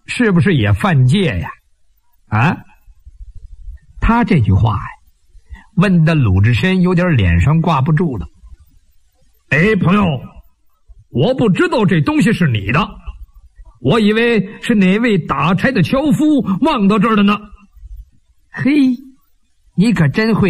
是不是也犯戒呀？啊？他这句话呀，问的鲁智深有点脸上挂不住了。哎，朋友，我不知道这东西是你的，我以为是哪位打差的樵夫忘到这儿了呢。嘿，你可真会